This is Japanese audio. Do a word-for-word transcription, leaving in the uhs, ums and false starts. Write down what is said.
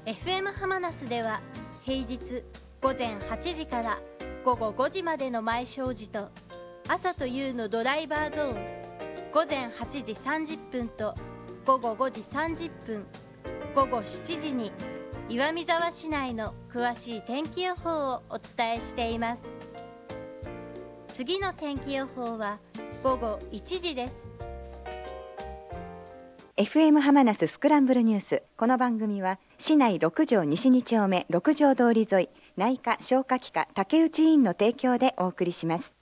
エフエム ハマナスでは平日午前はちじから午後ごじまでの前正時と、朝と夕のドライバーゾーン午前はちじさんじゅっぷんと午後ごじさんじゅっぷん、午後しちじに岩見沢市内の詳しい天気予報をお伝えしています。次の天気予報は午後いちじです。 エフエム ハマナススクランブルニュース。この番組は市内ろく条西に丁目ろく条通り沿い内科消化器科竹内医院の提供でお送りします。